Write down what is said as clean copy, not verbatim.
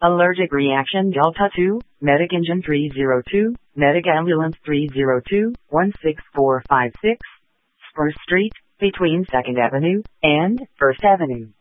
Allergic reaction Delta 2, Medic Engine 302, Medic Ambulance 302, 16456, Spruce Street, between 2nd Avenue and 1st Avenue.